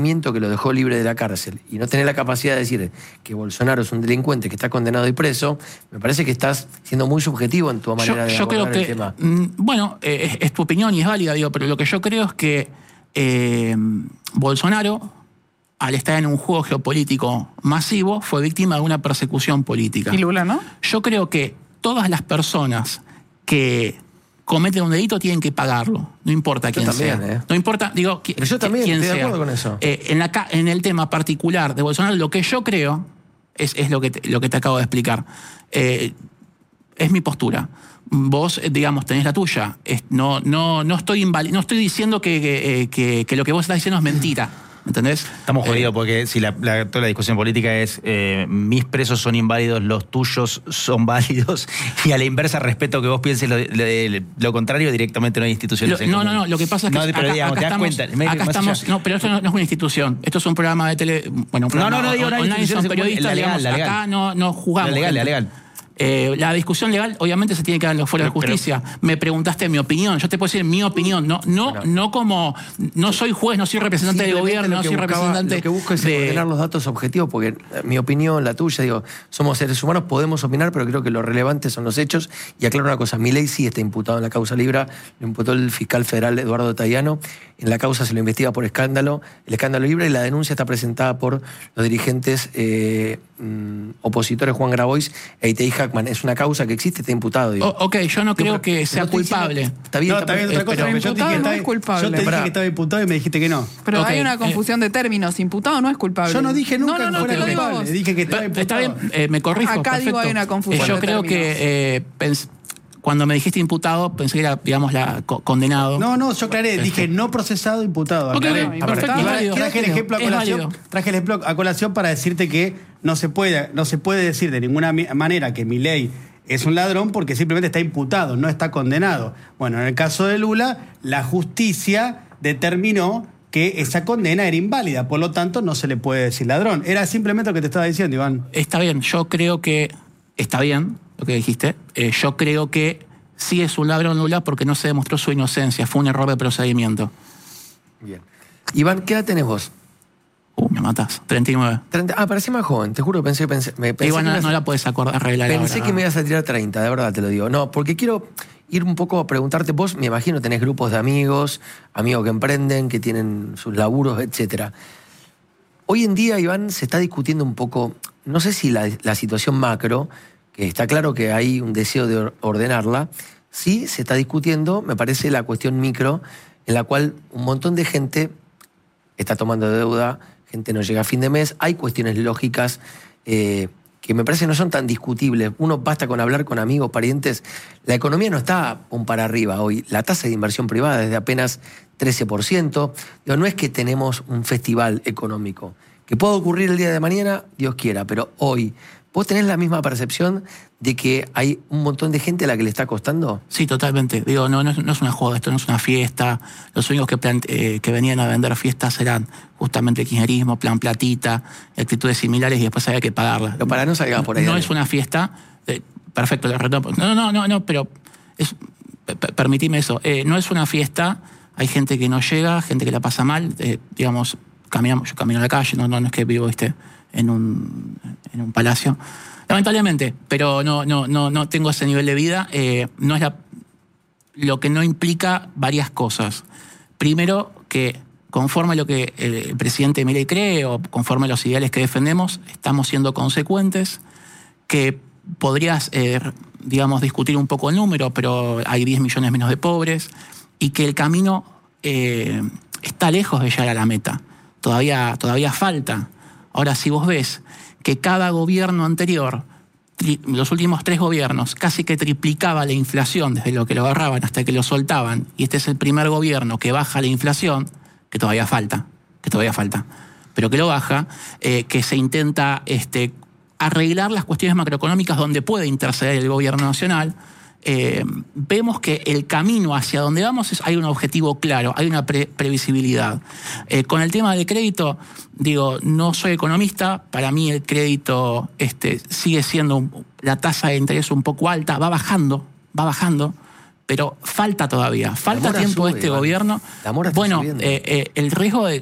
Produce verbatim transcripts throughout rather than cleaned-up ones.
que lo dejó libre de la cárcel y no tener la capacidad de decir que Bolsonaro es un delincuente que está condenado y preso, me parece que estás siendo muy subjetivo en tu manera yo, de yo abordar creo que, el tema. Bueno, eh, es, es tu opinión y es válida, digo, pero lo que yo creo es que eh, Bolsonaro, al estar en un juego geopolítico masivo, fue víctima de una persecución política. Y Lula, ¿no? Yo creo que todas las personas que cometen un delito tienen que pagarlo, no importa quién también, sea. ¿eh? No importa, digo, Pero yo también quién estoy sea. de acuerdo con eso. Eh, en, la, en el tema particular de Bolsonaro, lo que yo creo es, es lo, que te, lo que te acabo de explicar. Eh, es mi postura. Vos, digamos, tenés la tuya. Es, no, no, no, estoy invali- no estoy diciendo que, que, que, que lo que vos estás diciendo es mentira. ¿Entendés? Estamos jodidos eh, porque si la, la, toda la discusión política es eh, mis presos son inválidos, los tuyos son válidos, y a la inversa respeto que vos pienses lo, lo, lo contrario, directamente no hay instituciones. Lo, no, no, no, lo que pasa es que no, pero acá, digamos, acá te das estamos, cuenta, acá estamos no, pero esto no, no es una institución, esto es un programa de tele, bueno, un programa no, no, no digo on, online, son periodistas, la legal, digamos, la legal. acá no, no jugamos. La legal, la legal. Eh, la discusión legal obviamente se tiene que dar en los fueros de justicia. Pero, me preguntaste mi opinión, yo te puedo decir mi opinión, no, no, bueno, no como, no soy juez, no soy representante del gobierno, no soy buscaba, representante. Lo que busco es de... ordenar los datos objetivos, porque mi opinión, la tuya, digo, somos seres humanos, podemos opinar, pero creo que lo relevante son los hechos. Y aclaro una cosa, Milei sí está imputado en la causa Libra, lo imputó el fiscal federal Eduardo Tayano, en la causa se lo investiga por escándalo, el escándalo Libra, y la denuncia está presentada por los dirigentes eh, mm, opositores Juan Grabois e Itei Hackman. Es una causa que existe, está imputado. Digo. Oh, ok, yo no creo que sea culpable. Diciendo, está bien, no, está bien, otra cosa. Pero Yo te dije imputado que no estaba, es culpable. Yo te dije que estaba imputado y me dijiste que no. Pero okay, hay una confusión eh, de términos. Imputado no es culpable. Yo no dije nunca no, no, no, que fuera te lo digo a culpable. vos. Dije que estaba imputado. Está bien, eh, me corrijo. Acá perfecto. digo hay una confusión Eh, yo de creo términos. que eh, pens cuando me dijiste imputado, pensé que era, digamos, la co condenado. No, no, yo aclaré, este. dije no procesado, imputado. Okay, Aclaré. perfecto, y válido. traje el ejemplo a colación, traje el ejemplo a colación para decirte que no se puede, no se puede decir de ninguna manera que Milei es un ladrón porque simplemente está imputado, no está condenado. Bueno, en el caso de Lula, la justicia determinó que esa condena era inválida, por lo tanto no se le puede decir ladrón. Era simplemente lo que te estaba diciendo, Iván. Está bien, yo creo que está bien lo que dijiste. Eh, yo creo que sí es un ladrón Lula porque no se demostró su inocencia, fue un error de procedimiento. Bien. Iván, ¿qué edad tenés vos? Uh, me matás. treinta y nueve. treinta, ah, parecía más joven, te juro, pensé, pensé, me, pensé Igual que no, ibas, no la puedes acordar, arreglar Pensé ahora. que me ibas a tirar treinta, de verdad te lo digo. No, porque quiero ir un poco a preguntarte, vos me imagino tenés grupos de amigos, amigos que emprenden, que tienen sus laburos, etcétera. Hoy en día, Iván, se está discutiendo un poco, no sé si la, la situación macro, que está claro que hay un deseo de ordenarla, sí se está discutiendo, me parece, la cuestión micro, en la cual un montón de gente está tomando deuda, gente no llega a fin de mes, hay cuestiones lógicas eh, que me parece no son tan discutibles. Uno basta con hablar con amigos, parientes. La economía no está un para arriba hoy. La tasa de inversión privada es de apenas trece por ciento. Digo, no es que tenemos un festival económico. Que pueda ocurrir el día de mañana, Dios quiera, pero hoy, ¿vos tenés la misma percepción de que hay un montón de gente a la que le está costando? Sí, totalmente. Digo, no, no, es, no es una joda, esto no es una fiesta. Los únicos que, eh, que venían a vender fiestas eran justamente el kirchnerismo, plan platita, actitudes similares y después había que pagarlas. Pero para no salgas por ahí. No dale. es una fiesta. Eh, perfecto, la retomo. No, no, no, no, pero es, permitime eso. Eh, no es una fiesta, hay gente que no llega, gente que la pasa mal. Eh, digamos, caminamos, yo camino a la calle, no, no, no es que vivo, ¿viste? En un, en un palacio. Lamentablemente, pero no, no, no, no tengo ese nivel de vida. Eh, no es la, lo que no implica varias cosas. Primero, que conforme a lo que el presidente Milei cree o conforme a los ideales que defendemos, estamos siendo consecuentes, que podrías, eh, digamos, discutir un poco el número, pero hay diez millones menos de pobres y que el camino eh, está lejos de llegar a la meta. Todavía, todavía falta. Ahora, si vos ves que cada gobierno anterior, los últimos tres gobiernos, casi que triplicaba la inflación desde lo que lo agarraban hasta que lo soltaban, y este es el primer gobierno que baja la inflación, que todavía falta, que todavía falta, pero que lo baja, eh, que se intenta este, arreglar las cuestiones macroeconómicas donde puede interceder el gobierno nacional, eh, vemos que el camino hacia donde vamos es, hay un objetivo claro, hay una pre previsibilidad. Eh, con el tema del crédito, digo, no soy economista, para mí el crédito este, sigue siendo un, la tasa de interés un poco alta, va bajando, va bajando, pero falta todavía, falta tiempo de este gobierno. Bueno, eh, eh, el riesgo de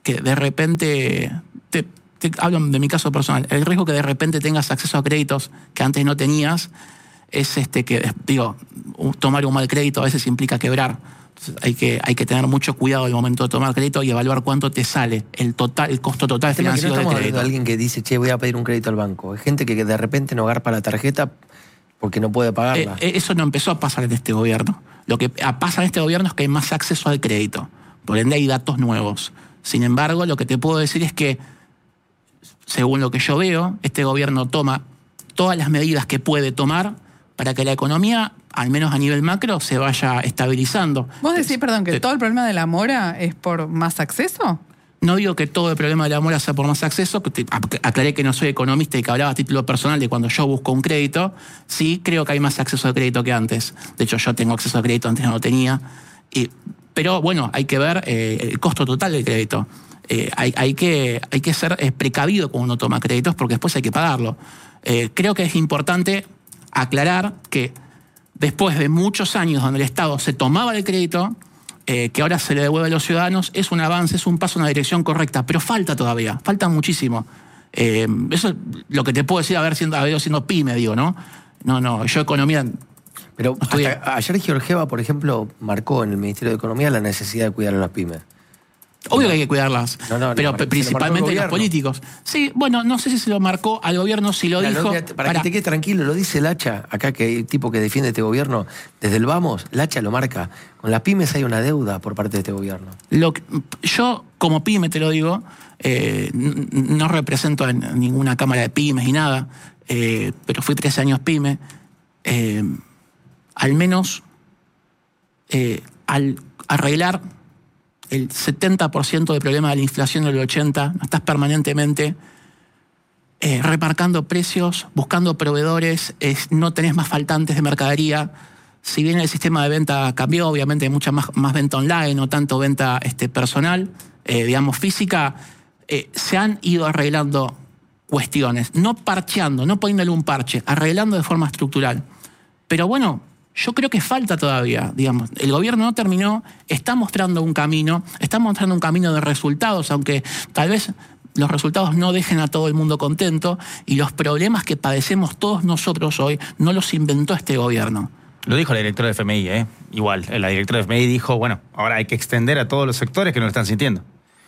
que de repente, te, te hablo de mi caso personal, el riesgo que de repente tengas acceso a créditos que antes no tenías es este que, digo, tomar un mal crédito a veces implica quebrar. Entonces hay que, hay que tener mucho cuidado al momento de tomar crédito y evaluar cuánto te sale el total, el costo total financiero del crédito. No estamos del crédito. hablando de alguien que dice, che, voy a pedir un crédito al banco. Hay gente que de repente no agarra la tarjeta porque no puede pagarla. Eh, eso no empezó a pasar en este gobierno. Lo que pasa en este gobierno es que hay más acceso al crédito. Por ende hay datos nuevos. Sin embargo, lo que te puedo decir es que, según lo que yo veo, este gobierno toma todas las medidas que puede tomar para que la economía, al menos a nivel macro, se vaya estabilizando. ¿Vos decís, perdón, que Te- todo el problema de la mora es por más acceso? No digo que todo el problema de la mora sea por más acceso, que te- ac- aclaré que no soy economista y que hablaba a título personal de cuando yo busco un crédito. Sí, creo que hay más acceso al crédito que antes. De hecho, yo tengo acceso al crédito, antes no lo tenía. Y, pero bueno, hay que ver eh, el costo total del crédito. Eh, hay, hay, que, hay que ser eh, precavido cuando uno toma créditos porque después hay que pagarlo. Eh, creo que es importante aclarar que después de muchos años donde el Estado se tomaba el crédito, eh, que ahora se le devuelve a los ciudadanos, es un avance, es un paso en la dirección correcta, pero falta todavía, falta muchísimo. Eh, eso es lo que te puedo decir haber siendo, haber siendo pyme, digo, ¿no? No, no, yo economía... Pero no estudié. hasta ayer Georgieva, por ejemplo, marcó en el Ministerio de Economía la necesidad de cuidar a las pymes. Obvio que hay que cuidarlas, No, no, pero no, se lo principalmente marcó el los gobierno. políticos. Sí, bueno, no sé si se lo marcó al gobierno, si lo Mira, dijo... lo- para, Pará. que te quede tranquilo, lo dice el Hacha, acá que hay tipo que defiende este gobierno, desde el Vamos, el Hacha lo marca. Con las pymes hay una deuda por parte de este gobierno. Lo que- yo, como pyme, te lo digo, eh, n- no represento a n- ninguna cámara de pymes ni nada, eh, pero fui trece años pyme. Eh, al menos eh, al arreglar el setenta por ciento del problema de la inflación del ochenta por ciento, no estás permanentemente eh, remarcando precios, buscando proveedores, es, no tenés más faltantes de mercadería. Si bien el sistema de venta cambió, obviamente hay mucha más, más venta online, no tanto venta este, personal, eh, digamos física, eh, se han ido arreglando cuestiones, no parcheando, no poniéndole un parche, arreglando de forma estructural. Pero bueno, yo creo que falta todavía, digamos. El gobierno no terminó, está mostrando un camino, está mostrando un camino de resultados, aunque tal vez los resultados no dejen a todo el mundo contento y los problemas que padecemos todos nosotros hoy no los inventó este gobierno. Lo dijo la directora de F M I, ¿eh? Igual, la directora de F M I dijo, bueno, ahora hay que extender a todos los sectores que no lo están sintiendo.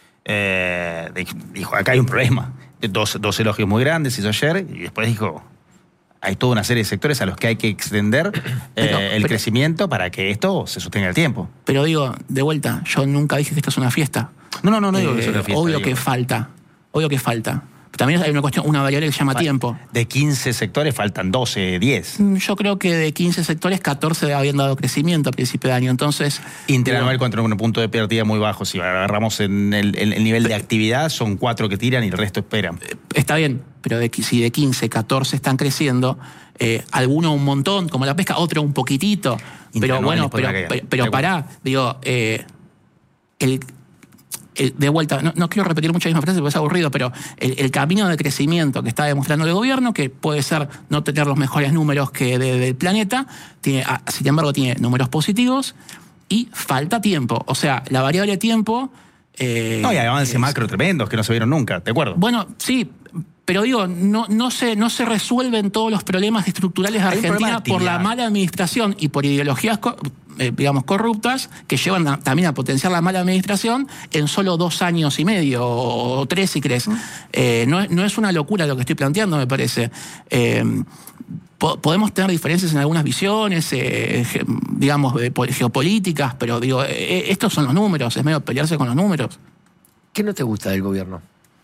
Eh, dijo, acá hay un problema. Dos, dos elogios muy grandes hizo ayer y después dijo, hay toda una serie de sectores a los que hay que extender eh, Pero- el pero- crecimiento para que esto se sostenga en el tiempo. Pero digo, de vuelta, yo nunca dije que esto es una fiesta. No, no, no, no digo que Eh, sea una fiesta, obvio digo. que falta, obvio que falta. También hay una cuestión, una variable que se llama tiempo. De quince sectores faltan doce, diez. Mm, Yo creo que de quince sectores, catorce habían dado crecimiento a principio de año. Entonces, Interanual contra un punto de pérdida muy bajo. Si agarramos en el, el- el nivel de actividad, son cuatro que tiran y el resto esperan. está bien, pero de, qui- si de quince, catorce están creciendo, eh, alguno un montón, como la pesca, otro un poquitito. Pero Interanual bueno, después pero, de la caída. pero, pero De acuerdo. pará, digo, eh, el, el- de vuelta, no, no quiero repetir mucho la misma frase porque es aburrido, pero el, el camino de crecimiento que está demostrando el gobierno, que puede ser no tener los mejores números que de- del planeta, tiene, ah, sin embargo tiene números positivos y falta tiempo. O sea, la variable tiempo... eh, No, y hay avances es- macro tremendos que no se vieron nunca, ¿de acuerdo? bueno, sí, pero digo, no, no, se, no se resuelven todos los problemas estructurales de Hay un problema de Argentina por la actividad. mala administración y por ideologías, co- eh, digamos, corruptas que llevan a- también a potenciar la mala administración en solo dos años y medio, o, o tres si crees. Eh, no, es- no es una locura lo que estoy planteando, me parece. Eh, po- podemos tener diferencias en algunas visiones, eh, ge- digamos, de po- geopolíticas, pero digo, eh, estos son los números, es medio pelearse con los números. ¿Qué no te gusta del gobierno?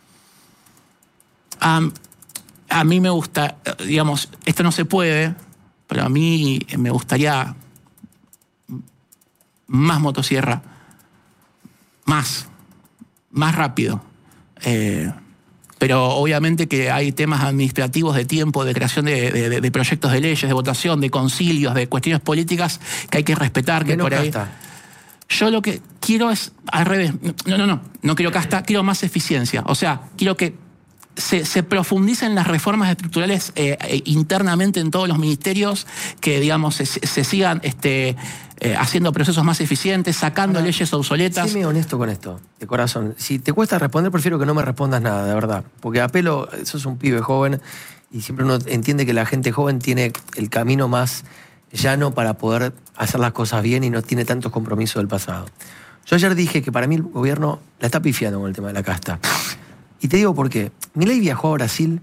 A, a mí me gusta, eh, digamos, esto no se puede, pero a mí me gustaría más motosierra, más, más rápido. Eh, pero obviamente que hay temas administrativos de tiempo, de creación de, de- de proyectos de leyes, de votación, de concilios, de cuestiones políticas que hay que respetar, que Menos por ahí... casta. Yo lo que quiero es al revés. No, no, no. No quiero casta, quiero más eficiencia. O sea, quiero que se, se profundicen las reformas estructurales eh, eh, internamente en todos los ministerios, que digamos se, se sigan este, eh, haciendo procesos más eficientes, sacando Ahora, leyes obsoletas. Séme honesto con esto, de corazón. Si te cuesta responder, prefiero que no me respondas nada, de verdad. Porque apelo, sos un pibe joven y siempre uno entiende que la gente joven tiene el camino más llano para poder hacer las cosas bien y no tiene tantos compromisos del pasado. Yo ayer dije que para mí el gobierno la está pifiando con el tema de la casta. Y te digo por qué. Milei viajó a Brasil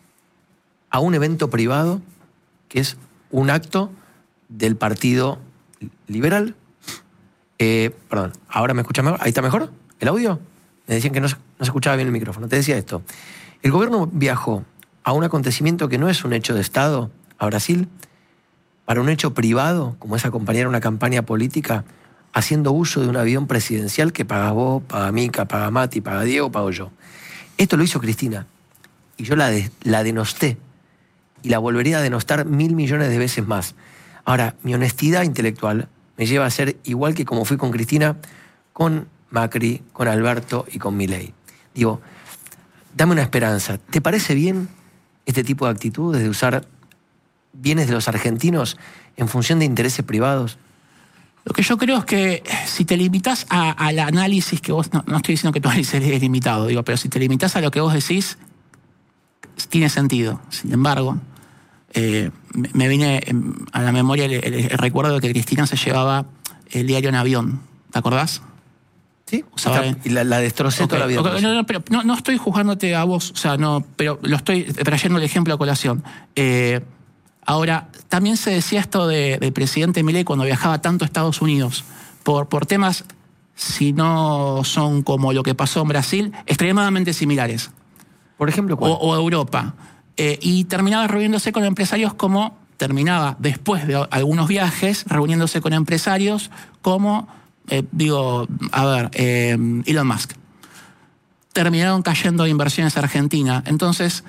a un evento privado que es un acto del Partido Liberal. Eh, perdón, ¿ahora me escuchas mejor? ¿Ahí está mejor? ¿El audio? Me decían que no se, no se escuchaba bien el micrófono. Te decía esto. El gobierno viajó a un acontecimiento que no es un hecho de Estado, a Brasil, para un hecho privado, como es acompañar una campaña política, haciendo uso de un avión presidencial que pagas vos, paga Mica, paga Mati, paga Diego, pago yo. Esto lo hizo Cristina. Y yo la, de, la denosté. Y la volvería a denostar mil millones de veces más. Ahora, mi honestidad intelectual me lleva a ser igual que como fui con Cristina, con Macri, con Alberto y con Milei. Digo, dame una esperanza. ¿Te parece bien este tipo de actitudes de usar bienes de los argentinos en función de intereses privados? Lo que yo creo es que si te limitas a, al análisis que vos, no, no estoy diciendo que tu análisis es limitado, digo, pero si te limitas a lo que vos decís, tiene sentido. Sin embargo, eh, me viene a la memoria el, el, el recuerdo de que Cristina se llevaba el diario en avión. ¿Te acordás? Sí, Usaba, está, y la, la destrocé okay, toda la vida. Okay, no, no, pero no, no estoy juzgándote a vos, o sea, no, pero lo estoy trayendo el ejemplo a colación. Eh, Ahora, también se decía esto de, del presidente Milei cuando viajaba tanto a Estados Unidos, por, por temas, si no son como lo que pasó en Brasil, extremadamente similares. Por ejemplo, ¿cuál? O, o Europa. Eh, y terminaba reuniéndose con empresarios como, terminaba después de algunos viajes, reuniéndose con empresarios como, eh, digo, a ver, eh, Elon Musk. Terminaron cayendo inversiones a Argentina. Entonces,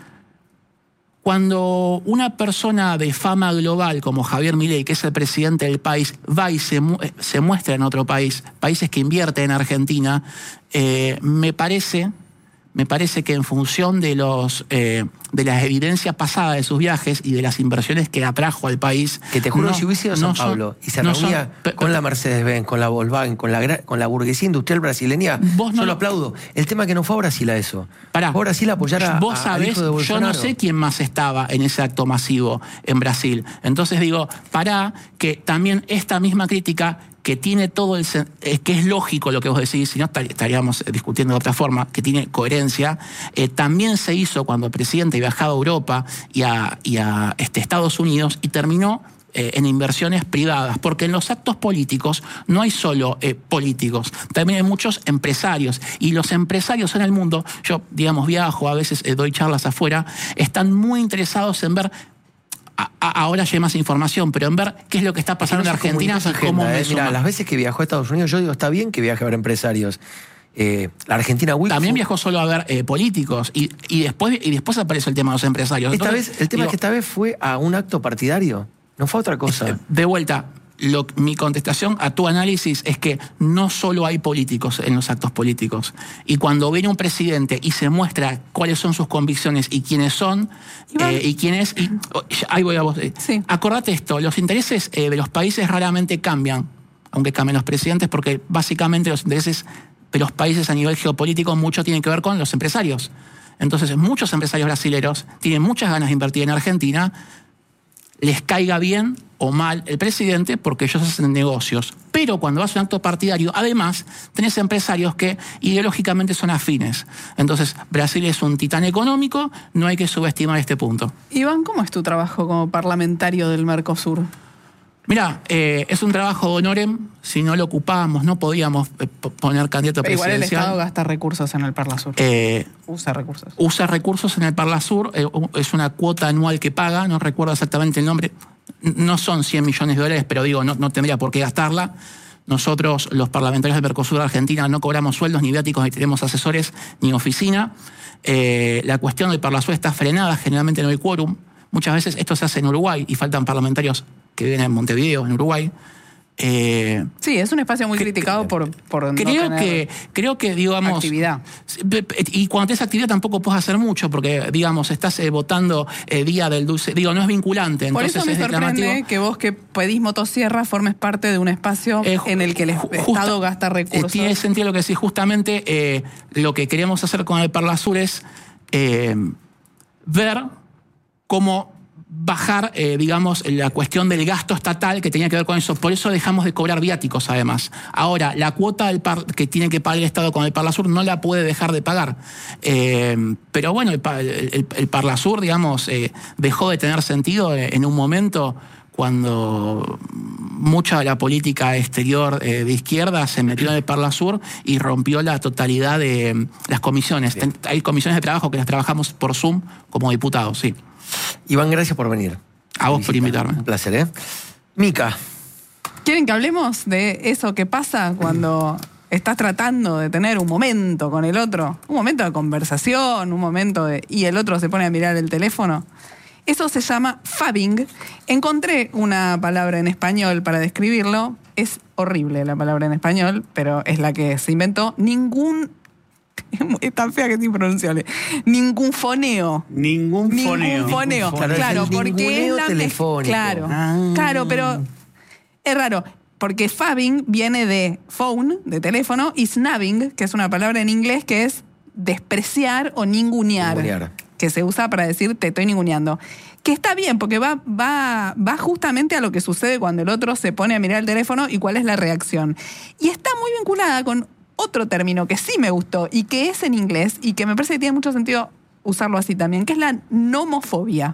cuando una persona de fama global como Javier Milei, que es el presidente del país, va y se, mu se muestra en otro país, países que invierten en Argentina, eh, me parece, me parece que en función de, los, eh, de las evidencias pasadas de sus viajes y de las inversiones que atrajo al país... Que te juro, no, si hubiese ido a San no Pablo son, y se no reunía son, con la Mercedes-Benz, con la Volkswagen, con la, con la burguesía industrial brasileña, vos no yo lo lo aplaudo. El tema es que no fue a Brasil a eso. Pará, fue a Brasil a apoyar a, vos a, sabés, al hijo de Bolsonaro. yo no sé quién más estaba en ese acto masivo en Brasil. Entonces digo, pará, que también esta misma crítica que tiene todo el... Eh, que es lógico lo que vos decís, si no estaríamos discutiendo de otra forma, que tiene coherencia, eh, también se hizo cuando el presidente viajaba a Europa y a, y a este, Estados Unidos y terminó eh, en inversiones privadas, porque en los actos políticos no hay solo eh, políticos, también hay muchos empresarios, y los empresarios en el mundo, yo digamos viajo, a veces eh, doy charlas afuera, están muy interesados en ver... Ahora ya hay más información, pero en ver qué es lo que está pasando es que en Argentina y cómo me eh. suma. Mira, las veces que viajó a Estados Unidos, yo digo, está bien que viaje a ver empresarios. Eh, la Argentina Week también fue... viajó solo a ver eh, políticos y, y, después, y después apareció el tema de los empresarios. Esta Entonces, vez, el tema digo, es que esta vez fue a un acto partidario, no fue a otra cosa. Eh, de vuelta, lo, mi contestación a tu análisis es que no solo hay políticos en los actos políticos. Y cuando viene un presidente y se muestra cuáles son sus convicciones y quiénes son, eh, y quiénes... Y, oh, ahí voy a vos. Eh, sí. Acordate esto, los intereses eh, de los países raramente cambian, aunque cambien los presidentes, porque básicamente los intereses de los países a nivel geopolítico mucho tienen que ver con los empresarios. Entonces, muchos empresarios brasileños tienen muchas ganas de invertir en Argentina, les caiga bien o mal el presidente, porque ellos hacen negocios. Pero cuando vas a un acto partidario, además, tenés empresarios que ideológicamente son afines. Entonces, Brasil es un titán económico, no hay que subestimar este punto. Iván, ¿cómo es tu trabajo como parlamentario del Mercosur? Mirá, eh, es un trabajo de honorem. Si no lo ocupábamos, no podíamos eh, poner candidato Pero presidencial. igual el Estado gasta recursos en el Parlasur. Eh, Usa recursos. Usa recursos en el Parlasur. Eh, es una cuota anual que paga, no recuerdo exactamente el nombre. No son cien millones de dólares, pero digo, no, no tendría por qué gastarla. Nosotros, los parlamentarios del Mercosur de Argentina, no cobramos sueldos, ni viáticos, ni tenemos asesores, ni oficina. Eh, la cuestión del Parlasur está frenada, generalmente no hay quórum. Muchas veces esto se hace en Uruguay y faltan parlamentarios que viven en Montevideo, en Uruguay. Eh, Sí, es un espacio muy que- criticado por, por no creo tener que creo que digamos actividad. y cuando tenés actividad tampoco puedes hacer mucho porque digamos estás eh, votando eh, día del dulce, digo, no es vinculante, Por entonces eso me es sorprende reclamativo. que vos que pedís motosierra formes parte de un espacio Eh, ju- en el que el ju- Estado justa- gasta eh, recursos. Tiene sentido lo que decís. Justamente eh, lo que queríamos hacer con el Parlasur es eh, ver cómo bajar, eh, digamos, la cuestión del gasto estatal que tenía que ver con eso. Por eso dejamos de cobrar viáticos, además. Ahora, la cuota del par que tiene que pagar el Estado con el Parlasur no la puede dejar de pagar. Eh, pero bueno, el, pa- el, el- el Parlasur, digamos, eh, dejó de tener sentido en un momento cuando mucha de la política exterior eh, de izquierda se metió en el Parlasur y rompió la totalidad de eh, las comisiones. Ten- Hay comisiones de trabajo que las trabajamos por Zoom como diputados, sí. Iván, gracias por venir. A vos por Visita. invitarme. Un placer, ¿eh? Mica, ¿Quieren que hablemos de eso que pasa cuando estás tratando de tener un momento con el otro? Un momento de conversación, un momento de... y el otro se pone a mirar el teléfono. Eso se llama fabbing. Encontré una palabra en español para describirlo. Es horrible la palabra en español, pero es la que se inventó. Ningún... es tan fea que es impronunciable. Ningún foneo. Ningún foneo. Ningún foneo. Claro, Claro, es el porque es ninguneo la mez- telefónico. Claro, Ah. claro, pero es raro. Porque fabbing viene de phone, de teléfono, y snubbing, que es una palabra en inglés que es despreciar o ningunear. Ningunear. Que se usa para decir te estoy ninguneando. Que está bien, porque va, va, va justamente a lo que sucede cuando el otro se pone a mirar el teléfono y cuál es la reacción. Y está muy vinculada con otro término que sí me gustó y que es en inglés y que me parece que tiene mucho sentido usarlo así también, que es la nomofobia.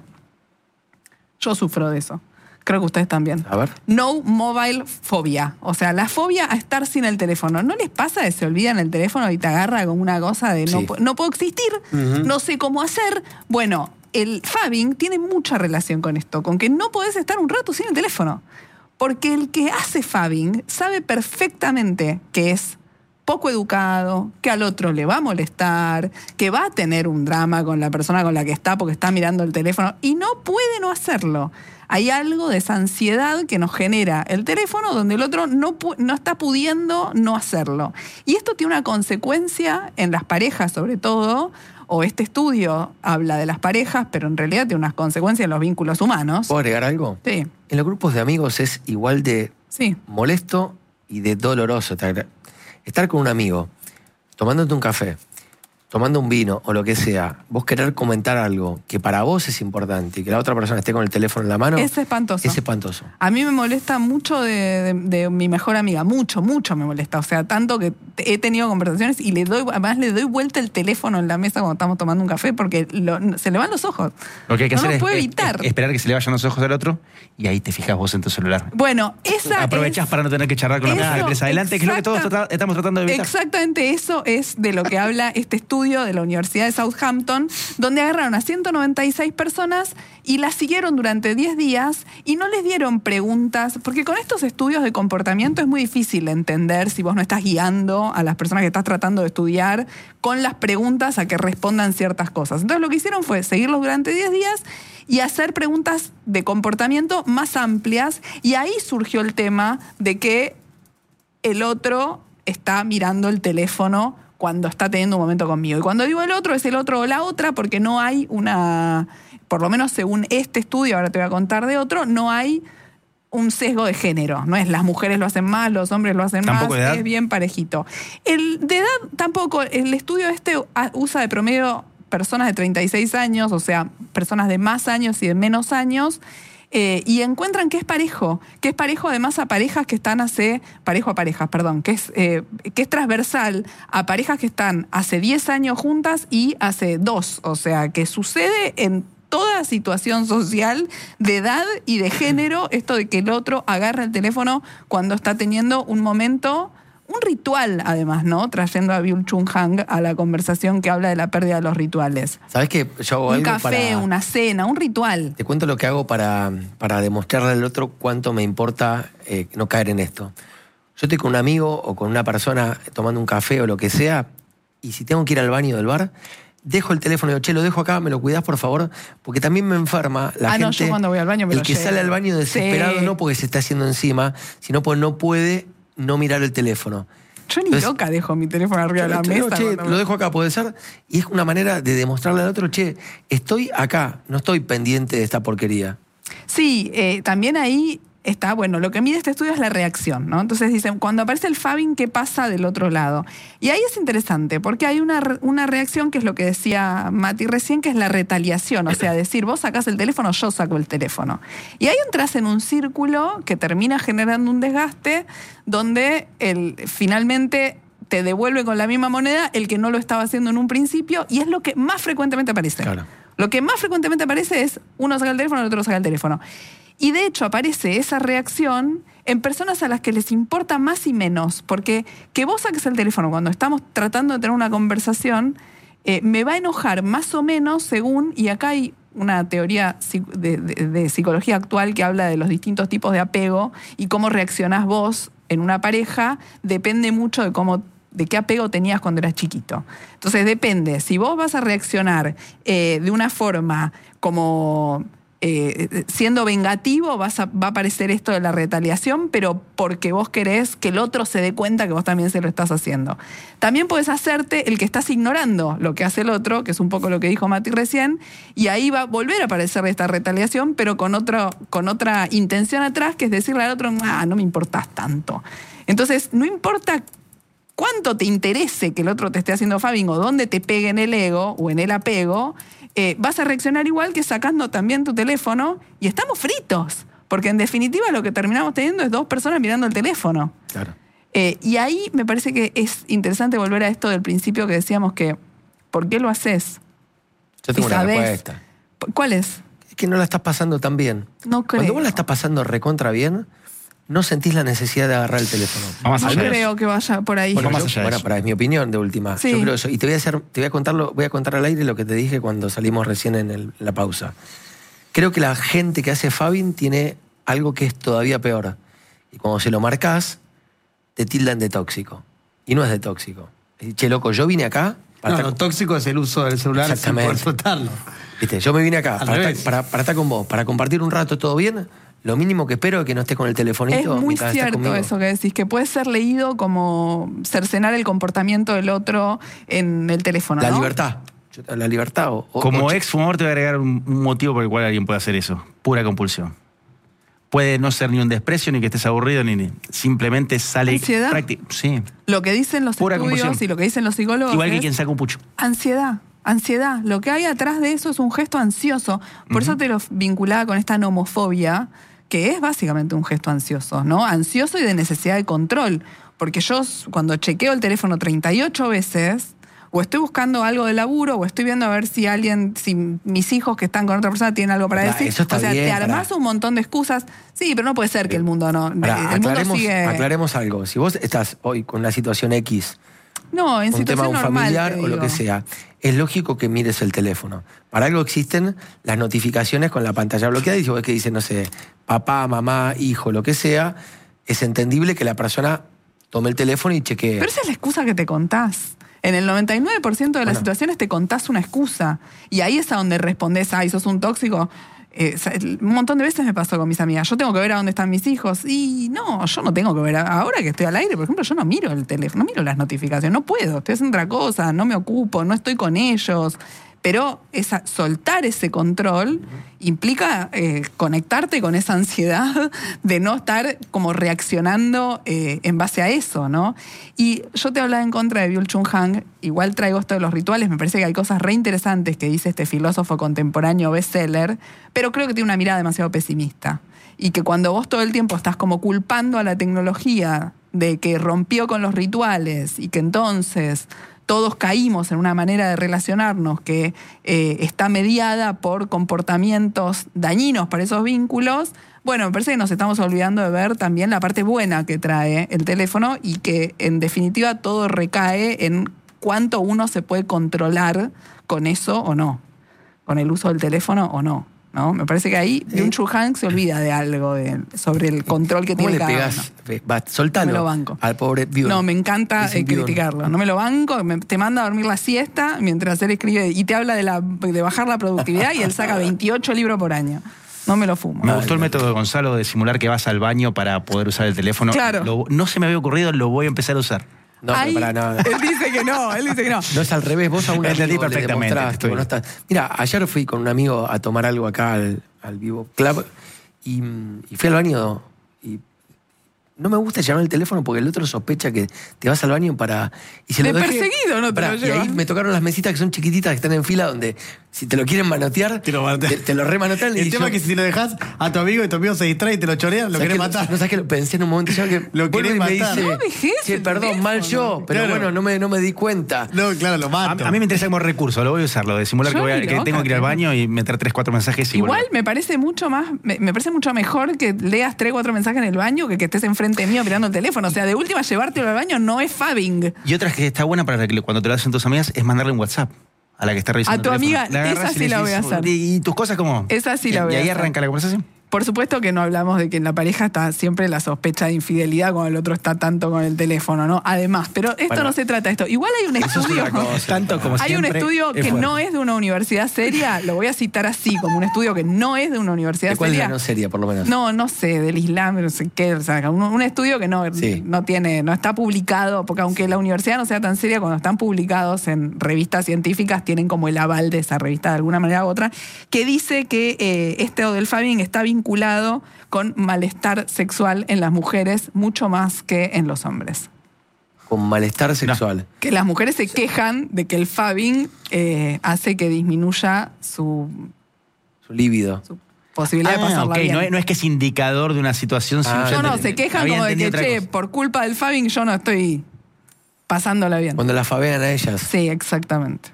Yo sufro de eso. Creo que ustedes también. a ver. No mobile phobia. O sea, la fobia a estar sin el teléfono. ¿No les pasa que se olvidan el teléfono y te agarra con una cosa de no, Sí. pu- no puedo existir, no sé cómo hacer? Bueno, el fabbing tiene mucha relación con esto, con que no podés estar un rato sin el teléfono. Porque el que hace fabbing sabe perfectamente que es poco educado, que al otro le va a molestar, que va a tener un drama con la persona con la que está porque está mirando el teléfono y no puede no hacerlo. Hay algo de esa ansiedad que nos genera el teléfono donde el otro no, pu- no está pudiendo no hacerlo. Y esto tiene una consecuencia en las parejas sobre todo, o este estudio habla de las parejas, pero en realidad tiene unas consecuencias en los vínculos humanos. ¿Puedo agregar algo? Sí, En los grupos de amigos es igual de sí. molesto y de doloroso. Te agra- Estar con un amigo, tomándote un café, tomando un vino o lo que sea, vos querer comentar algo que para vos es importante y que la otra persona esté con el teléfono en la mano, Es espantoso. es espantoso. A mí me molesta mucho de, de- de mi mejor amiga, mucho, mucho me molesta. O sea, tanto que te- he tenido conversaciones y le doy, además le doy vuelta el teléfono en la mesa cuando estamos tomando un café porque lo- se le van los ojos. Lo que hay que no hacer lo es, puedo es- evitar. es esperar que se le vayan los ojos al otro y ahí te fijas vos en tu celular. Bueno, esa Aprovechás es- para no tener que charlar con la Eso, persona que tenés adelante, que es lo que todos exacta- trata- estamos tratando de evitar. Exactamente eso es de lo que habla este estudio de la Universidad de Southampton, donde agarraron a ciento noventa y seis personas y las siguieron durante diez días y no les dieron preguntas, porque con estos estudios de comportamiento es muy difícil entender si vos no estás guiando a las personas que estás tratando de estudiar con las preguntas a que respondan ciertas cosas. Entonces lo que hicieron fue seguirlos durante diez días y hacer preguntas de comportamiento más amplias y ahí surgió el tema de que el otro está mirando el teléfono cuando está teniendo un momento conmigo. Y cuando digo el otro, es el otro o la otra, porque no hay una, por lo menos según este estudio, ahora te voy a contar de otro, no hay un sesgo de género. No es las mujeres lo hacen más, los hombres lo hacen ¿Tampoco más, de edad? es bien parejito. El de edad tampoco, el estudio este a- usa de promedio personas de treinta y seis años, o sea, personas de más años y de menos años, eh, y encuentran que es parejo, que es parejo además a parejas que están hace, parejo a parejas, perdón, que es, eh, que es transversal a parejas que están hace diez años juntas y hace dos, o sea, que sucede en toda situación social de edad y de género, esto de que el otro agarra el teléfono cuando está teniendo un momento, un ritual además, ¿no? Trayendo a Byung-Chul Han a la conversación que habla de la pérdida de los rituales. ¿Sabés que yo hago Un algo café, para... una cena, un ritual. Te cuento lo que hago para, para demostrarle al otro cuánto me importa eh, no caer en esto. Yo estoy con un amigo o con una persona tomando un café o lo que sea, y si tengo que ir al baño del bar, dejo el teléfono y digo, che, lo dejo acá, me lo cuidás, por favor, porque también me enferma la Ah, gente. no, yo cuando voy al baño me el lo que llevo. sale al baño desesperado, Sí. no porque se está haciendo encima, sino porque no puede no mirar el teléfono. Yo ni Entonces, loca dejo mi teléfono arriba de la Che, mesa. no, che, cuando me- lo dejo acá, puede ser. Y es una manera de demostrarle al otro, che, estoy acá, no estoy pendiente de esta porquería. Sí, eh, también ahí está, bueno, lo que mide este estudio es la reacción, ¿no? Entonces dicen, cuando aparece el fabbing, ¿qué pasa del otro lado? Y ahí es interesante, porque hay una, re- una reacción que es lo que decía Mati recién, que es la retaliación, o sea, decir, vos sacás el teléfono, yo saco el teléfono. Y ahí entras en un círculo que termina generando un desgaste donde el, finalmente te devuelve con la misma moneda el que no lo estaba haciendo en un principio, y es lo que más frecuentemente aparece. Claro. Lo que más frecuentemente aparece es uno saca el teléfono, el otro saca el teléfono. Y de hecho aparece esa reacción en personas a las que les importa más y menos, porque que vos saques el teléfono cuando estamos tratando de tener una conversación, eh, me va a enojar más o menos según, y acá hay una teoría de, de, de psicología actual que habla de los distintos tipos de apego y cómo reaccionás vos en una pareja, depende mucho de cómo de qué apego tenías cuando eras chiquito. Entonces depende, si vos vas a reaccionar eh, de una forma como eh, siendo vengativo, vas a, va a aparecer esto de la retaliación, pero porque vos querés que el otro se dé cuenta que vos también se lo estás haciendo. También podés hacerte el que estás ignorando lo que hace el otro, que es un poco lo que dijo Mati recién, y ahí va a volver a aparecer esta retaliación, pero con, otro, con otra intención atrás, que es decirle al otro, ah, no me importás tanto. Entonces, no importa cuánto te interese que el otro te esté haciendo fabbing o dónde te pegue en el ego o en el apego, eh, vas a reaccionar igual que sacando también tu teléfono y estamos fritos. Porque en definitiva lo que terminamos teniendo es dos personas mirando el teléfono. Claro. Eh, y ahí me parece que es interesante volver a esto del principio que decíamos que, ¿por qué lo haces? Yo tengo Y una sabés- respuesta. ¿Cuál es? Es que no la estás pasando tan bien. No creo. Cuando vos la estás pasando recontra bien, no sentís la necesidad de agarrar el teléfono. Vamos No allá de creo eso. que vaya por ahí. Bueno, Bueno, más yo- allá de bueno, eso. para, es mi opinión de última. Sí. Yo creo eso. Y te voy a hacer, te voy a contarlo, voy a contar al aire lo que te dije cuando salimos recién en, el- en la pausa. Creo que la gente que hace fabbing tiene algo que es todavía peor. Y cuando se lo marcás, te tildan de tóxico. Y no es de tóxico. Es decir, che, loco, yo vine acá para No, estar- lo tóxico es el uso del celular sin Exactamente. poder soltarlo. Viste, yo me vine acá Al para revés. estar, para, para estar con vos, para compartir un rato, todo bien. Lo mínimo que espero es que no estés con el telefonito. Es muy mientras estás cierto conmigo. eso que decís, que puede ser leído como cercenar el comportamiento del otro en el teléfono, La ¿no? libertad. Yo- La libertad. O, o- Como o- ex fumador te voy a agregar un, un motivo por el cual alguien puede hacer eso. Pura compulsión. Puede no ser ni un desprecio, ni que estés aburrido, ni, ni simplemente sale... ¿Ansiedad? prácti- Sí. Lo que dicen los Pura estudios compulsión. y lo que dicen los psicólogos Igual que es quien saca un pucho. ansiedad. Ansiedad. Lo que hay atrás de eso es un gesto ansioso. Por eso te lo vinculaba con esta nomofobia, que es básicamente un gesto ansioso, ¿no? Ansioso y de necesidad de control. Porque yo cuando chequeo el teléfono treinta y ocho veces, o estoy buscando algo de laburo, o estoy viendo a ver si alguien, si mis hijos que están con otra persona tienen algo para Pará, decir. eso está o sea, bien, te armás pará. un montón de excusas. Sí, pero no puede ser que el mundo no. Pará, el mundo aclaremos, sigue. aclaremos algo. Si vos estás hoy con una situación X, No, en un tema situación un normal. familiar te o lo digo. que sea, es lógico que mires el teléfono. Para algo existen las notificaciones con la pantalla bloqueada y si vos ves que dice, no sé, papá, mamá, hijo, lo que sea, es entendible que la persona tome el teléfono y chequee. Pero esa es la excusa que te contás. En el noventa y nueve por ciento de las Bueno. situaciones te contás una excusa. Y ahí es a donde respondés, ay, sos un tóxico. Eh, un montón de veces me pasó con mis amigas. Yo tengo que ver a dónde están mis hijos. Y no, yo no tengo que ver. Ahora que estoy al aire, por ejemplo, yo no miro el teléfono, no miro las notificaciones. No puedo, estoy haciendo otra cosa, no me ocupo, no estoy con ellos. Pero esa, soltar ese control implica eh, conectarte con esa ansiedad de no estar como reaccionando eh, en base a eso, ¿no? Y yo te hablaba en contra de Byung-Chul Han, igual traigo esto de los rituales, me parece que hay cosas re interesantes que dice este filósofo contemporáneo bestseller, pero creo que tiene una mirada demasiado pesimista. Y que cuando vos todo el tiempo estás como culpando a la tecnología de que rompió con los rituales y que entonces todos caímos en una manera de relacionarnos que eh, está mediada por comportamientos dañinos para esos vínculos, bueno, me parece que nos estamos olvidando de ver también la parte buena que trae el teléfono y que en definitiva todo recae en cuánto uno se puede controlar con eso o no, con el uso del teléfono o no. ¿no? Me parece que ahí Byung-Chul Han se olvida de algo de, sobre el control que ¿Cómo tiene le cada pegás? uno. Va, soltalo. No me lo banco. Al pobre Byung. No, me encanta Es un eh, Byung. criticarlo. No me lo banco, me- te manda a dormir la siesta mientras él escribe y te habla de, la, de bajar la productividad y él saca veintiocho libros por año. No me lo fumo. Me gustó el método de Gonzalo de simular que vas al baño para poder usar el teléfono. Claro. Lo- no se me había ocurrido, lo voy a empezar a usar. No, Ay, pero para nada. Él dice que no, él dice que no. No es al revés, vos a un Entendí amigo le perfectamente, demostrás que estoy- vos no estás. Mira, ayer fui con un amigo a tomar algo acá al, al Vivo Club y, y fui al baño y no me gusta llamar el teléfono porque el otro sospecha que te vas al baño para... Y se De lo dejé- perseguido no te Pará, lo y llevas. ahí me tocaron las mesitas que son chiquititas, que están en fila, donde si te lo quieren manotear, Te lo manotean. te, te lo remanotean. El y tema yo- es que si lo dejas a tu amigo y tu amigo se distrae y te lo chorean, lo ¿sabés querés que matar. No sabes que lo pensé en un momento, ya que Lo vuelve querés y me matar. dice, No dejes "Che, el perdón, mal teléfono". yo, pero Claro. bueno, no me, no me di cuenta. No, claro, lo A, mato. a mí me interesa como recurso, lo voy a usar, lo de simular Yo que, voy a- ni que loca, tengo que ir al ¿qué? baño y meter tres, cuatro mensajes y Igual volver. me parece mucho más, me, me parece mucho mejor que leas tres, cuatro mensajes en el baño que que estés enfrente mío mirando el teléfono. O sea, de última llevártelo al baño no es fabbing. Y otra que está buena para que cuando te lo hacen tus amigas es mandarle un WhatsApp a la que está revisando A tu el teléfono. amiga, La agarrás esa y le sí la decís, voy a hacer. ¿Y, y tus cosas cómo? Esa sí la Y- voy Y a ahí hacer. arranca la conversación. Por supuesto que no hablamos de que en la pareja está siempre la sospecha de infidelidad cuando el otro está tanto con el teléfono, ¿no? Además, pero esto Bueno, no se trata de esto. Igual hay un Eso es estudio. otra cosa. Tanto como Hay un siempre, estudio es que fuerte. no es de una universidad seria, lo voy a citar así, como un estudio que no es de una universidad ¿De cuál es seria. la no seria, por lo menos? No, no sé, del Islam, no sé qué, o sea, un, un estudio que no, Sí. no tiene, no está publicado, porque aunque la universidad no sea tan seria, cuando están publicados en revistas científicas, tienen como el aval de esa revista de alguna manera u otra, que dice que eh, este del fabbing está vinculado con malestar sexual en las mujeres mucho más que en los hombres. Con malestar sexual. Que las mujeres se quejan de que el fabbing eh, hace que disminuya su, Su líbido. su posibilidad de Ah, pasarla ok, bien. no es, no es que es indicador de una situación. Ah, sino- No, no, ya se entendí. quejan Había como de entendido que, otra che, cosa. por culpa del fabbing yo no estoy pasándola bien. Cuando la fabean a ellas. Sí, exactamente.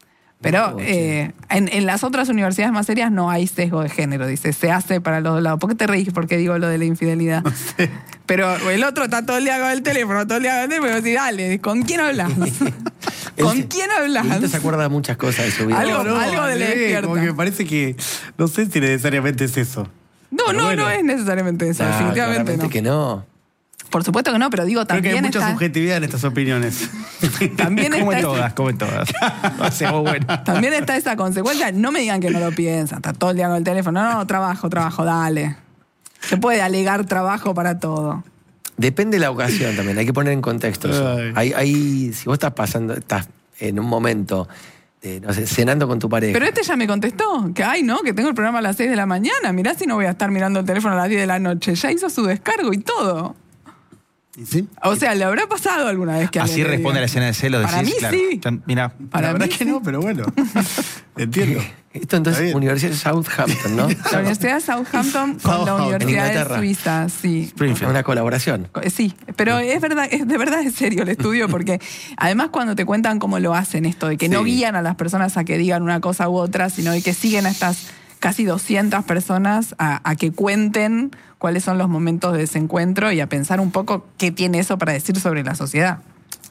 Pero Oh, eh, en, en las otras universidades más serias no hay sesgo de género, dice, se hace para los dos lados. ¿Por qué te reís? Porque digo lo de la infidelidad. Pero el otro está todo el día con el teléfono, todo el día con el teléfono, y decís, dale, ¿con quién hablas? ¿Con Él- quién Dieguito hablas? se acuerda de muchas cosas de su vida. Algo- algo de la eh, despierta. Como que me parece que. No sé si necesariamente es eso. No, Pero no, bueno. no es necesariamente eso, Nah, definitivamente claramente no. que no. Por supuesto que no, pero digo, Creo que hay también mucha está, subjetividad en estas opiniones. también Como en está, todas, como en todas. Hacemos bueno. también está esa consecuencia. No me digan que no lo piensan, está todo el día con el teléfono. No, no, trabajo, trabajo, dale. Se puede alegar trabajo para todo. Depende de la ocasión también, hay que poner en contexto eso. Ay. Hay, hay- si vos estás pasando, estás en un momento, de, no sé, cenando con tu pareja. Pero este ya me contestó que, ay, no, que tengo el programa a las seis de la mañana. Mirá si no voy a estar mirando el teléfono a las diez de la noche. Ya hizo su descargo y todo. ¿Y sí? O sea, ¿le habrá pasado alguna vez que Así alguien le responde a la diga? escena de celos. Para decís, mí claro, sí. ya, Mira, Para la verdad mí que sí. no, pero bueno. Entiendo. Esto entonces, Está bien. Universidad de Southampton, ¿no? La Universidad de Southampton con la Southampton, Universidad de Inglaterra. Suiza, sí. Springfield. Una colaboración. Eh, Sí, pero es verdad, es de verdad es serio el estudio, porque además cuando te cuentan cómo lo hacen esto, de que no Sí. guían a las personas a que digan una cosa u otra, sino de que siguen a estas casi doscientas personas a, a que cuenten cuáles son los momentos de desencuentro y a pensar un poco qué tiene eso para decir sobre la sociedad.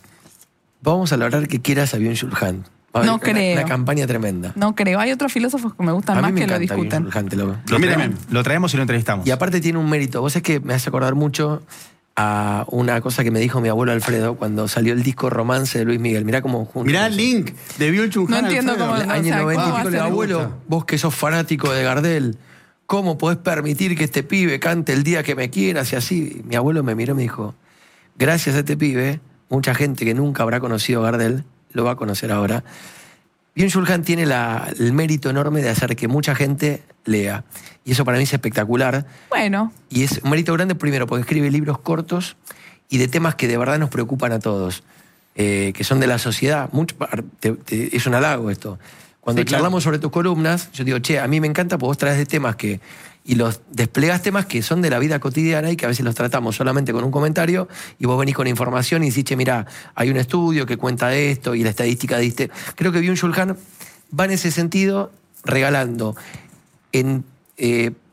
Vamos a lograr que quieras a Byung-Chul Han. Va a No haber una- creo. Una campaña tremenda. No creo, hay otros filósofos que me gustan a más mí me que lo encanta discuten. Byung-Chul Han, te lo- lo Mira, traemos, lo traemos y lo entrevistamos. Y aparte tiene un mérito. Vos es que me hace acordar mucho a una cosa que me dijo mi abuelo Alfredo cuando salió el disco Romance de Luis Miguel. Mirá cómo juntos. Mirá el link de Byung-Chul Han. No entiendo Alfredo. cómo- El no, año o sea, noventa y ¿cómo va a pico, le ser? digo, abuelo, Me gusta. vos que sos fanático de Gardel, ¿cómo podés permitir que este pibe cante el día que me quieras y así? Mi abuelo me miró y me dijo, gracias a este pibe, mucha gente que nunca habrá conocido a Gardel lo va a conocer ahora. Byung-Chul Han tiene la- el mérito enorme de hacer que mucha gente lea. Y eso para mí es espectacular. Bueno, Y es un mérito grande primero porque escribe libros cortos y de temas que de verdad nos preocupan a todos, eh, que son de la sociedad. Mucho, te- te- es un halago esto. Cuando Sí, claro. charlamos sobre tus columnas, yo digo, che, a mí me encanta porque vos traes de temas que... Y los desplegás temas que son de la vida cotidiana y que a veces los tratamos solamente con un comentario y vos venís con información y decís, che, mirá, hay un estudio que cuenta esto y la estadística diste. Creo que Byung-Chul Han va en ese sentido regalando en... eh,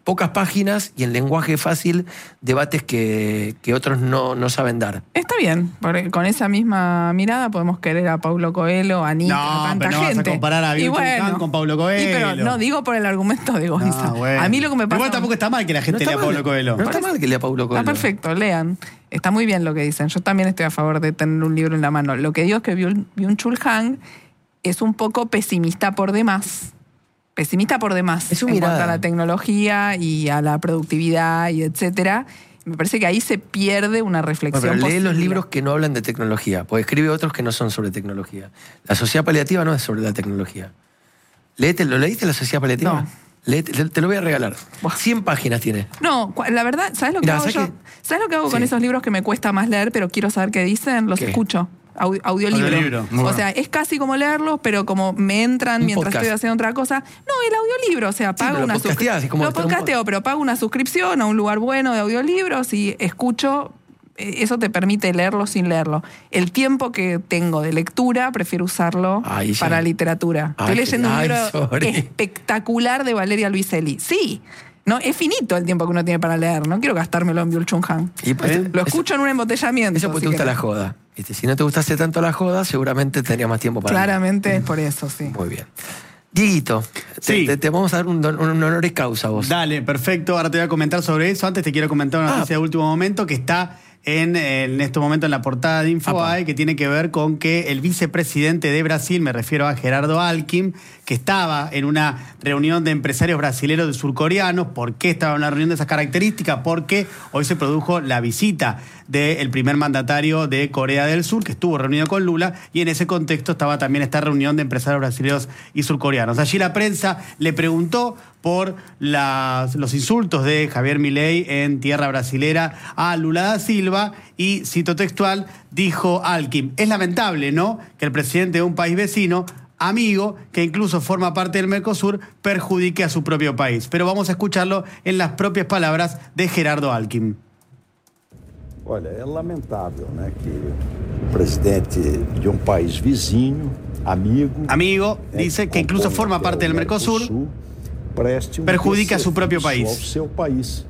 pocas páginas y en lenguaje fácil debates que, que otros no, no saben dar. Está bien, porque con esa misma mirada podemos querer a Paulo Coelho, a Nick, No, a tanta pero no vas a gente. comparar a Y Byung-Chul Han con Paulo Coelho. y pero no digo por el argumento de Gonza. No, bueno. A mí lo que me pasa. Igual tampoco está mal que la No gente está lea a mal, Paulo Coelho. No está mal que lea Paulo Coelho. Está perfecto, lean. Está muy bien lo que dicen. Yo también estoy a favor de tener un libro en la mano. Lo que digo es que Byung- Byung-Chul Han es un poco pesimista por demás. Pesimista por demás Es su en mirada. cuanto a la tecnología y a la productividad y etcétera. Me parece que ahí se pierde una Bueno, reflexión pero lee posible. los libros que no hablan de tecnología, porque escribe otros que no son sobre tecnología. La sociedad paliativa no es sobre la tecnología. Léete, ¿lo leíste la sociedad paliativa? No. Léete, te, te lo voy a regalar. Buah. cien páginas tiene. No, cua- la verdad, ¿sabes lo que Mirá, hago ¿sabes yo? qué? ¿Sabes lo que hago con Sí. esos libros que me cuesta más leer, pero quiero saber qué dicen? Los ¿Qué? escucho. Au- audiolibro. Audiolibro. Muy O bueno. sea, es casi como leerlos, pero como me entran Un mientras podcast. estoy haciendo otra cosa. No, el audiolibro, o sea, Sí, pago pero lo una podcasteás, suscripción. es como Lo estar un podcasteo, pero pago una suscripción a un lugar bueno de audiolibros y escucho. eh, Eso te permite leerlo sin leerlo. El tiempo que tengo de lectura prefiero usarlo Ay, ya. para literatura. Ay, Estoy leyendo un ay, libro sorry. espectacular de Valeria Luiselli. Sí, no, es finito el tiempo que uno tiene para leer. No quiero gastármelo en Byung-Chul Han. Y pues, Lo eso- escucho en un embotellamiento. Eso porque si te gusta querés. la joda. ¿Viste? Si no te gustase tanto la joda, seguramente tendrías más tiempo para... Claramente es por eso, sí. Muy bien. Dieguito, te, Sí. te- te vamos a dar un, don- un honoris causa a vos. Dale, perfecto. Ahora te voy a comentar sobre eso. Antes te quiero comentar una Ah. noticia de último momento que está en, en este momento en la portada de Infobae, que tiene que ver con que el vicepresidente de Brasil, me refiero a Gerardo Alckmin, que estaba en una reunión de empresarios brasileños de surcoreanos. ¿Por qué estaba en una reunión de esas características? Porque hoy se produjo la visita del primer mandatario de Corea del Sur, que estuvo reunido con Lula, y en ese contexto estaba también esta reunión de empresarios brasileños y surcoreanos. Allí la prensa le preguntó por las- los insultos de Javier Milei en tierra brasilera a Lula da Silva y, cito textual, dijo Alckmin: es lamentable, ¿no?, que el presidente de un país vecino, amigo, que incluso forma parte del Mercosur, perjudique a su propio país. Pero vamos a escucharlo en las propias palabras de Gerardo Alckmin. Olha, é lamentável, né, que o presidente de um país vizinho, amigo, Amigo, né, dice que incluso compõe forma até parte o del Mercosur, preste um perjudica a su propio desserviço país. ao seu país.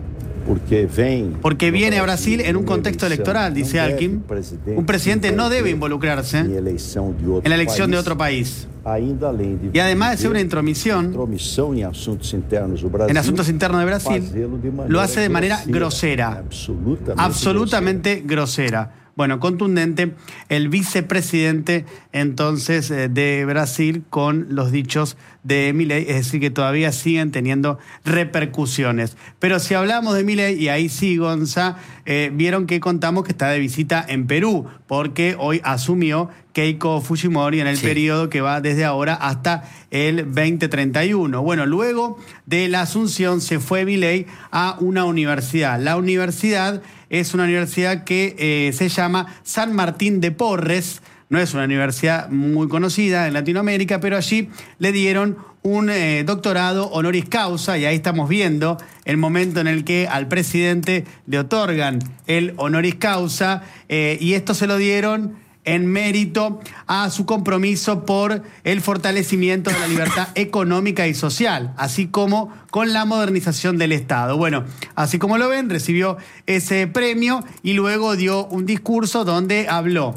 Porque vem Porque no viene a Brasil en un numa contexto eleição, electoral, não dice deve Alckmin. o presidente Un presidente no debe envolver involucrarse em eleição de outro en la elección de país, otro país. ainda além de Y además de ser una viver intromisión intromissão em assuntos internos do Brasil, en asuntos internos de Brasil, fazê-lo de maneira lo hace de manera grosera, absolutamente, absolutamente grosera. Bueno, contundente el vicepresidente entonces eh, de Brasil con los dichos de Milei, es decir, que todavía siguen teniendo repercusiones. Pero si hablamos de Milei, y ahí sí, Gonza, eh, vieron que contamos que está de visita en Perú, porque hoy asumió Keiko Fujimori en el Sí. periodo que va desde ahora hasta el veinte treinta y uno. Bueno, luego de la asunción se fue Milei a una universidad. La universidad es una universidad que eh, se llama San Martín de Porres. No es una universidad muy conocida en Latinoamérica, pero allí le dieron un eh, doctorado honoris causa, y ahí estamos viendo el momento en el que al presidente le otorgan el honoris causa, eh, y esto se lo dieron en mérito a su compromiso por el fortalecimiento de la libertad económica y social, así como con la modernización del Estado. Bueno, así como lo ven, recibió ese premio y luego dio un discurso donde habló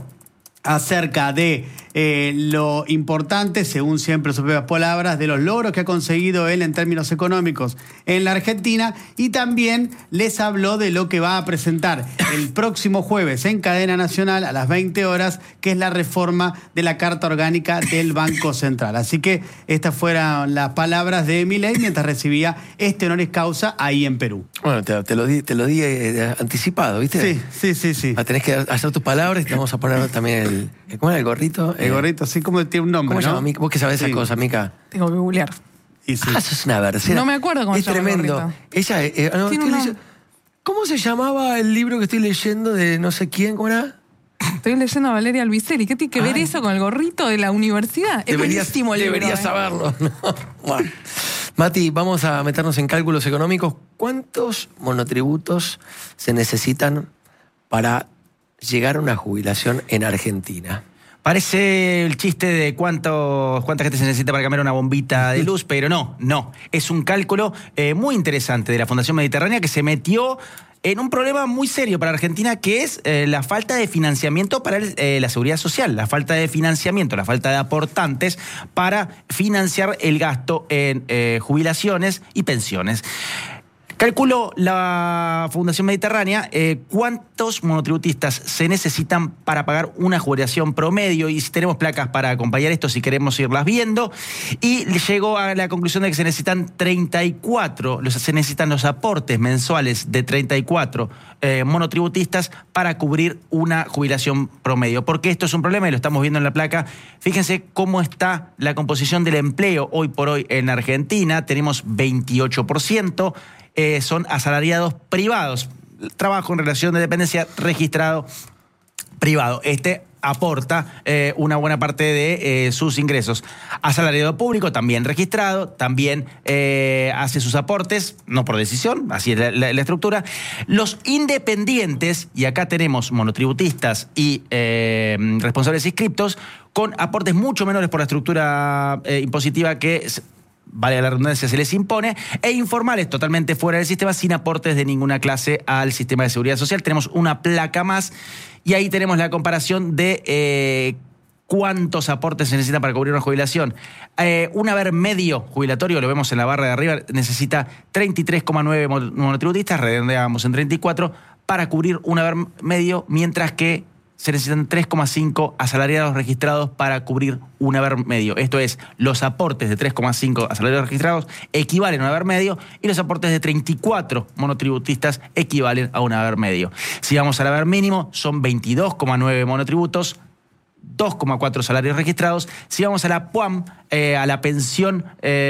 acerca de eh, lo importante, según siempre sus propias palabras, de los logros que ha conseguido él en términos económicos en la Argentina, y también les habló de lo que va a presentar el próximo jueves en cadena nacional a las veinte horas, que es la reforma de la Carta Orgánica del Banco Central. Así que estas fueron las palabras de Milei mientras recibía este honoris causa ahí en Perú. Bueno, te, te lo di, te lo di eh, anticipado, ¿viste? Sí, sí, sí, sí. Ah, tenés que hacer tus palabras y te vamos a poner también el... ¿Cómo era el gorrito? El gorrito, así como tiene un nombre, ¿Cómo se ¿no? llama, Mica? Vos que sabés Sí. esas cosas, Mica. Tengo que googlear. Y sí. Ah, eso es una versera. No me acuerdo cómo es se llama el tremendo. gorrito. Ella, eh, no, Tiene estoy un leyendo- ¿Cómo se llamaba el libro que estoy leyendo de no sé quién? ¿Cómo era? Estoy leyendo a Valeria Luiselli. ¿Qué tiene que ver Ay. eso con el gorrito de la universidad? Es Deberías, buenísimo el libro. deberías ¿eh? saberlo. ¿no? Bueno. Mati, vamos a meternos en cálculos económicos. ¿Cuántos monotributos se necesitan para llegar a una jubilación en Argentina? Parece el chiste de cuánto, cuánta gente se necesita para cambiar una bombita de luz, pero no, no. Es un cálculo eh, muy interesante de la Fundación Mediterránea que se metió en un problema muy serio para Argentina, que es eh, la falta de financiamiento para el, eh, la seguridad social, la falta de financiamiento, la falta de aportantes para financiar el gasto en eh, jubilaciones y pensiones. Calculó la Fundación Mediterránea eh, cuántos monotributistas se necesitan para pagar una jubilación promedio, y si tenemos placas para acompañar esto, si queremos irlas viendo, y llegó a la conclusión de que se necesitan treinta y cuatro, los, se necesitan los aportes mensuales de treinta y cuatro eh, monotributistas para cubrir una jubilación promedio. Porque esto es un problema y lo estamos viendo en la placa. Fíjense cómo está la composición del empleo hoy por hoy en Argentina. Tenemos veintiocho por ciento. Eh, son asalariados privados, trabajo en relación de dependencia registrado privado. Este aporta eh, una buena parte de eh, sus ingresos. Asalariado público, también registrado, también eh, hace sus aportes, no por decisión, así es la, la, la estructura. Los independientes, y acá tenemos monotributistas y eh, responsables inscriptos, con aportes mucho menores por la estructura eh, impositiva que vale la redundancia, se les impone, e informales totalmente fuera del sistema, sin aportes de ninguna clase al sistema de seguridad social. Tenemos una placa más y ahí tenemos la comparación de eh, cuántos aportes se necesitan para cubrir una jubilación. Eh, un haber medio jubilatorio, lo vemos en la barra de arriba, necesita treinta y tres coma nueve monotributistas, redondeamos en treinta y cuatro, para cubrir un haber medio, mientras que se necesitan tres coma cinco asalariados registrados para cubrir un haber medio. Esto es, los aportes de tres coma cinco asalariados registrados equivalen a un haber medio, y los aportes de treinta y cuatro monotributistas equivalen a un haber medio. Si vamos al haber mínimo, son veintidós coma nueve monotributos, dos coma cuatro salarios registrados. Si vamos a la P U A M, eh, a la pensión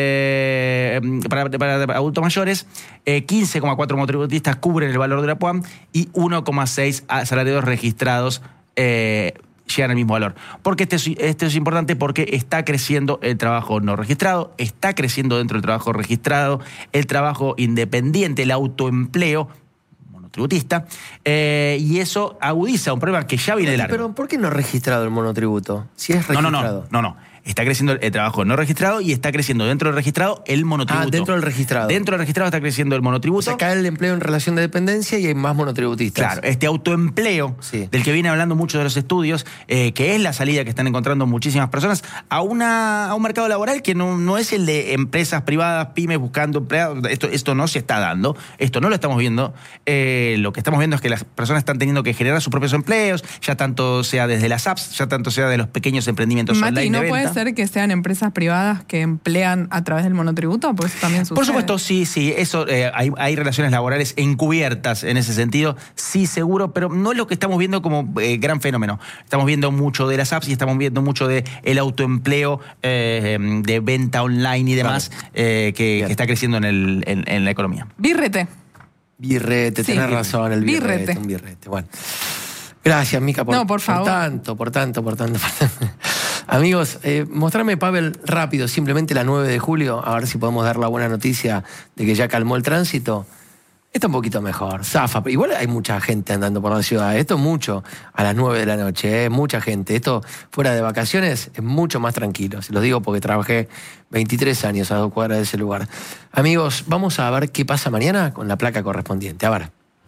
eh, para, para adultos mayores, eh, quince coma cuatro monotributistas cubren el valor de la P U A M y uno coma seis salarios registrados Eh, llegan al mismo valor. Porque este es, este es importante porque está creciendo el trabajo no registrado, está creciendo dentro del trabajo registrado el trabajo independiente, el autoempleo monotributista, eh, y eso agudiza un problema que ya viene de largo. Pero ¿por qué no registrado el monotributo? Si es registrado. No, no, no, no, no. Está creciendo el trabajo no registrado y está creciendo dentro del registrado el monotributo. Ah, dentro del registrado. Dentro del registrado está creciendo el monotributo. O sea, cae el empleo en relación de dependencia y hay más monotributistas. Claro, este autoempleo, sí, del que viene hablando muchos de los estudios, eh, que es la salida que están encontrando muchísimas personas a, una, a un mercado laboral que no, no es el de empresas privadas, pymes buscando empleados. Esto, esto no se está dando, esto no lo estamos viendo. Eh, lo que estamos viendo es que las personas están teniendo que generar sus propios empleos, ya tanto sea desde las apps, ya tanto sea de los pequeños emprendimientos Mati, online. ¿no de puede venta. ser que sean empresas privadas que emplean a través del monotributo? Pues también sucede. Por supuesto, sí, sí. Eso, eh, hay, hay relaciones laborales encubiertas en ese sentido, sí, seguro, pero no es lo que estamos viendo como eh, gran fenómeno. Estamos viendo mucho de las apps y estamos viendo mucho de el autoempleo, eh, de venta online y demás, vale, eh, que, que está creciendo en, el, en, en la economía. Birrete. Birrete, Sí. tenés razón, el birrete. Birrete. Un birrete. Bueno. Gracias, Mica, por, No, por favor. por tanto, por tanto, por tanto. Por tanto. Amigos, eh, mostrame, Pavel, rápido, simplemente la nueve de julio, a ver si podemos dar la buena noticia de que ya calmó el tránsito. Está un poquito mejor, zafa. Igual hay mucha gente andando por la ciudad. Esto es mucho a las nueve de la noche, ¿eh? Mucha gente. Esto fuera de vacaciones es mucho más tranquilo. Se los digo porque trabajé veintitrés años a dos cuadras de ese lugar. Amigos, vamos a ver qué pasa mañana con la placa correspondiente. A ver.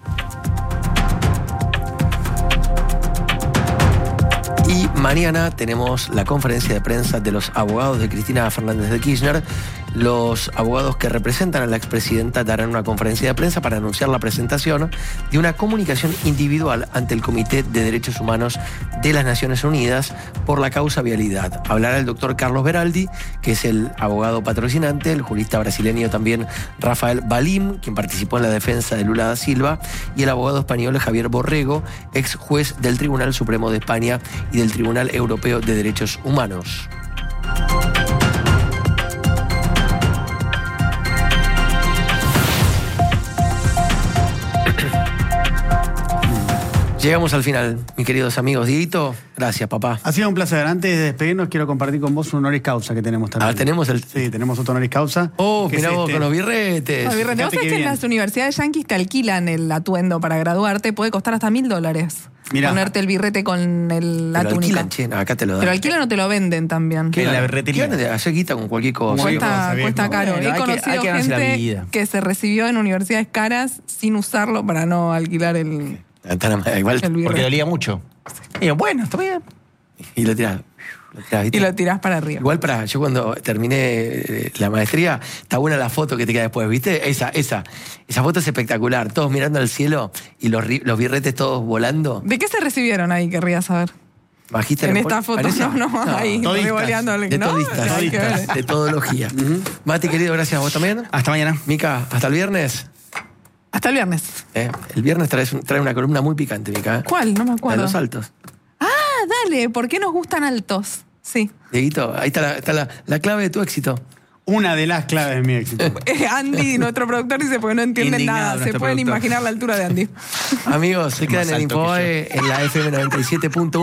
Y mañana tenemos la conferencia de prensa de los abogados de Cristina Fernández de Kirchner. Los abogados que representan a la expresidenta darán una conferencia de prensa para anunciar la presentación de una comunicación individual ante el Comité de Derechos Humanos de las Naciones Unidas por la causa vialidad. Hablará el doctor Carlos Beraldi, que es el abogado patrocinante, el jurista brasileño también Rafael Balim, quien participó en la defensa de Lula da Silva, y el abogado español Javier Borrego, ex juez del Tribunal Supremo de España y del Tribunal Europeo de Derechos Humanos. Llegamos al final, mis queridos amigos. Dieguito, gracias, papá. Ha sido un placer. Antes de despedirnos, quiero compartir con vos un honoris causa que tenemos también. Ah, tenemos el... Sí, tenemos otro honoris causa. Oh, que mirá es vos, este. con los birretes. No, birrete, vos Fíjate sabés qué que en bien. las universidades yanquis te alquilan el atuendo para graduarte, puede costar hasta mil dólares. Mirá. ponerte el birrete con el- la Te lo túnica. alquilan, che, no, acá te lo dan. Pero alquilan o te lo venden también. ¿Qué? La ¿Qué berretería. ganas de hacer guita con cualquier cosa? Cualquier Cuesta, cosa, bien, cuesta ¿no? caro. Bueno, He hay que- conocido hay que ganarse la gente vida. que se recibió en universidades caras sin usarlo para no alquilar el, Tan- igual, el Porque birrete. dolía mucho. Y yo, bueno, está bien. y lo tirás. Lo tirás, ¿viste? Y lo tirás para arriba. Igual para, yo cuando terminé eh, la maestría, está buena la foto que te queda después, ¿viste? Esa, esa. Esa foto es espectacular. Todos mirando al cielo y los, ri- los birretes todos volando. ¿De qué se recibieron ahí? Querría saber. Magíster En pol- esta foto, ¿parece? no, no, ahí, todistas. revoleando. De ¿no? todistas, Hay que ver. de todología. Mati, querido, gracias a vos también. Hasta mañana. Mica, hasta el viernes. Hasta el viernes. Eh, El viernes traes un- trae una columna muy picante, Mica. ¿eh? ¿Cuál? No me La de acuerdo. los altos. Ah, dale. ¿Por qué nos gustan altos? Sí. Dieguito, ahí está, la, está la, la clave de tu éxito. Una de las claves de mi éxito. Eh, Andy, nuestro productor, dice porque no entienden Indignado nada. Se nuestro pueden productor. imaginar la altura de Andy. Amigos, se Es quedan más en alto que Infobae en la F M noventa y siete punto uno.